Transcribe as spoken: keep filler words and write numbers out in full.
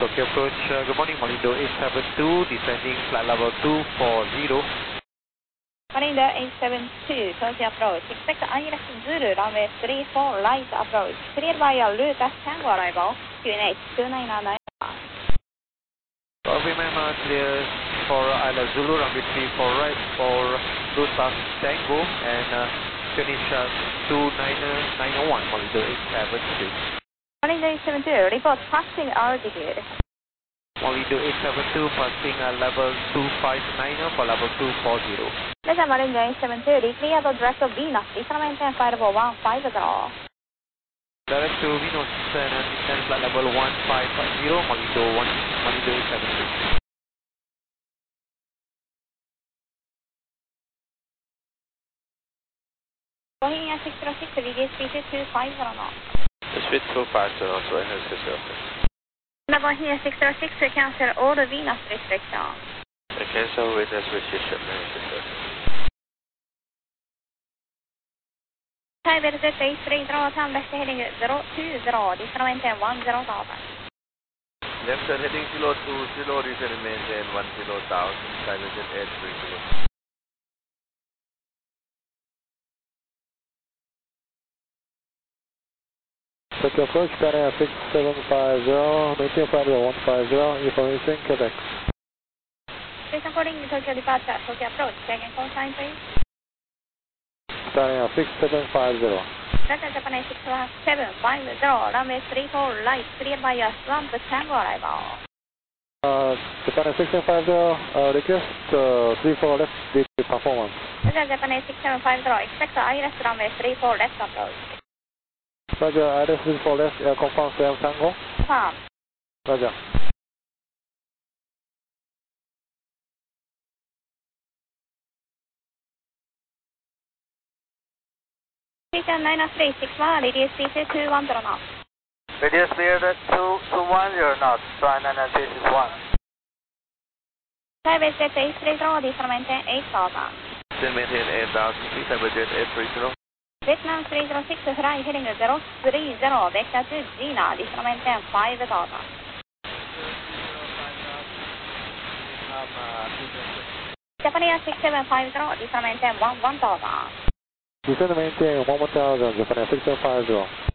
Tokyo approach, uh, good morning, Malindo eight seven two, descending flight level two four zero. Malindo eight seven two, Tokyo approach, expect I L S Zulu, runway three four right approach, cleared by your Lucas Tango arrival, Q N H two nine nine. Copy, ma'am, uh, clear for I L S Zulu, runway three four right for Lucas Tango, and uh, finish uh, two nine nine one, Malindo eight seven two. Malindo eight seven two, report passing altitude. Malindo eight seven two, passing uh, level two five nine for level two four zero. Listen, Malindo eight seven two, declare the direct of Venus, descend maintain flight level one five zero. Direct to Venus and uh, descend flight level one five zero, Malindo one, Malindo eight seven two. Bohemia six zero six, V D S speed two five zero knots. Speed two five zero, so I have six zero six. Bohemia six zero six, cancel all the Venus restrictions. I cancel Venus restriction, six zero six. Thai Vietjet eight three zero, turn left heading zero two zero, descend maintain one zero thousand. Left side heading zero two zero, descend maintain one zero thousand, Thai Vietjet eight three zero. Tokyo approach, Panair six seven five zero, maintain flight level one five zero, information Quebec. Station calling Tokyo departure, Tokyo approach, check and call sign please. Panair six seven five zero. Delta Japan six seven five zero, runway three four right, cleared by your Swamp Tango arrival. Uh, Japan six seven five zero, uh, request uh, three four left, D performance. Delta Japan six seven five zero, expect I L S runway three four left approach. Roger, I L S three four left, air confirm Swamp Tango. Confirm. Roger. Station nine three six one, radius speed two one zero knots. Radius speed two two one zero knots, nine nine three six one. Thai Vietjet eight three zero, descend maintain eight thousand. Descend maintain eight thousand, Thai Vietjet eight three zero. Vietnam three zero six, fly heading zero three zero, vector to Gina, descend maintain five thousand. Japan six seven five zero, descend maintain one one thousand. Descend maintain one one thousand, Japan six seven five zero.